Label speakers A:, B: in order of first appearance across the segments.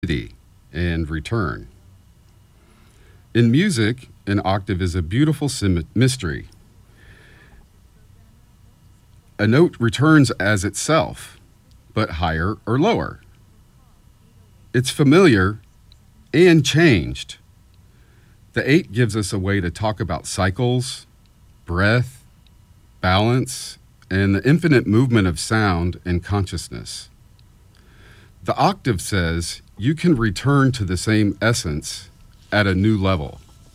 A: and return. In music, an octave is a beautiful mystery. A note returns as itself, but higher or lower. It's familiar and changed. The eight gives us a way to talk about cycles, breath, balance, and the infinite movement of sound and consciousness. The octave says you can return to the same essence at a new level.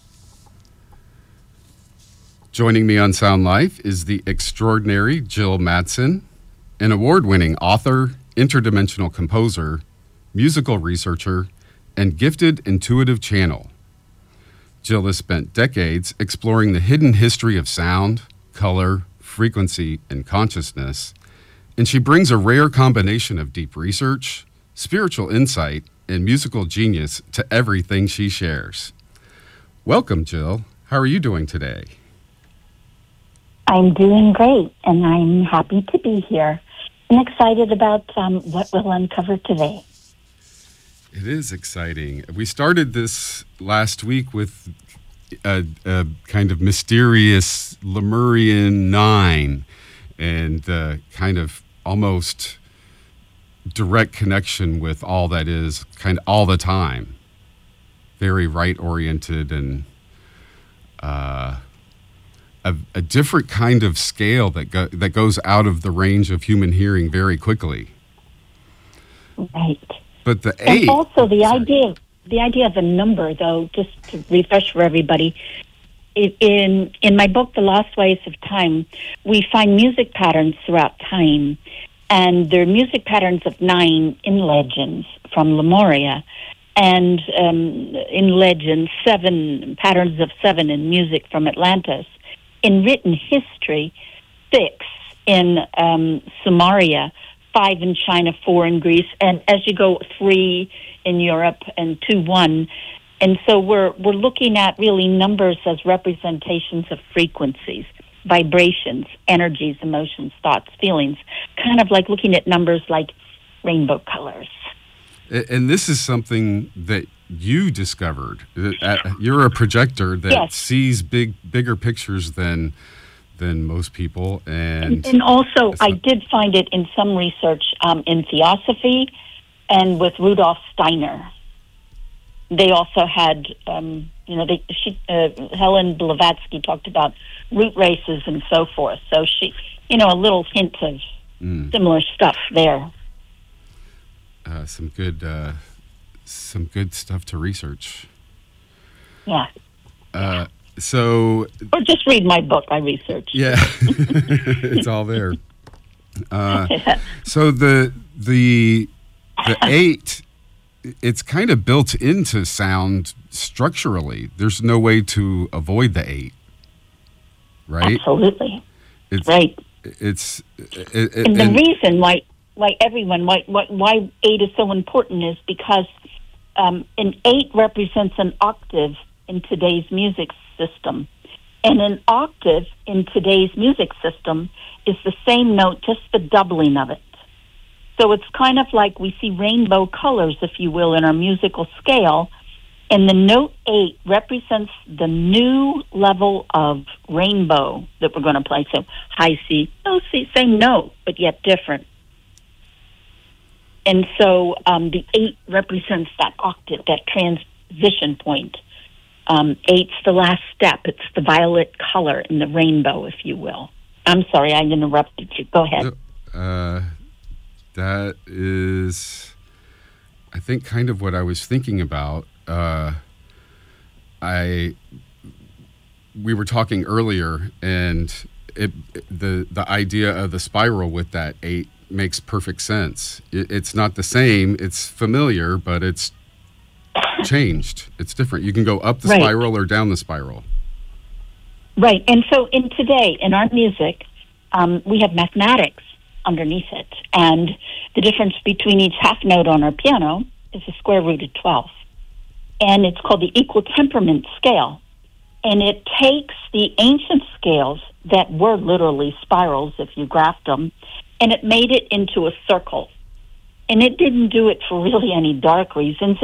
A: Joining me on Sound Life is the extraordinary Jill Madsen, an award-winning author, interdimensional composer, musical researcher, and gifted intuitive channel. Jill has spent decades exploring the hidden history of sound, color, frequency, and consciousness, and she brings a rare combination of deep research, spiritual insight, and musical genius to everything she shares. Welcome, Jill. How are you doing today?
B: I'm doing great, and I'm happy to be here. I'm excited about what we'll uncover today.
A: It is exciting. We started this last week with a kind of mysterious Lemurian 9 and kind of almost direct connection with all that is kind of all the time. Very right-oriented and a different kind of scale that goes out of the range of human hearing very quickly.
B: Right.
A: But the
B: and
A: eight...
B: also the idea of a number, though, just to refresh for everybody, in my book, The Lost Ways of Time, we find music patterns throughout time, and there are music patterns of 9 in legends from Lemuria, and in legends, 7 patterns of 7 in music from Atlantis. In written history, 6 in Sumeria, 5 in China, 4 in Greece, and as you go, 3 in Europe and 2, 1. And so we're looking at really numbers as representations of frequencies, vibrations, energies, emotions, thoughts, feelings, kind of like looking at numbers like rainbow colors.
A: And this is something that you discovered. You're a projector that
B: Yes.
A: sees bigger pictures than most people. And
B: also, I did find it in some research in Theosophy and with Rudolf Steiner. They also had, Helen Blavatsky talked about root races and so forth. So she, a little hint of similar stuff there.
A: Some good stuff to research.
B: Yeah.
A: So,
B: or just read my book. I researched.
A: Yeah, it's all there. So the 8, it's kind of built into sound structurally. There's no way to avoid the 8, right?
B: Absolutely.
A: It's,
B: right.
A: And
B: the reason why 8 is so important is because an 8 represents an octave in today's music system. And an octave in today's music system is the same note, just the doubling of it. So it's kind of like we see rainbow colors, if you will, in our musical scale. And the note 8 represents the new level of rainbow that we're going to play. So high C, low C, same note, but yet different. And so the 8 represents that octave, that transition point. 8's the last step. It's the violet color in the rainbow, if you will. I'm sorry, I interrupted you. Go ahead.
A: That is, I think, kind of what I was thinking about. We were talking earlier, and the idea of the spiral with that 8 makes perfect sense. It's not the same. It's familiar, but it's changed. It's different. You can go up the spiral or down the spiral.
B: Right. And so in our music, we have mathematics underneath it. And the difference between each half note on our piano is a square root of 12. And it's called the equal temperament scale. And it takes the ancient scales that were literally spirals if you graphed them, and it made it into a circle. And it didn't do it for really any dark reasons.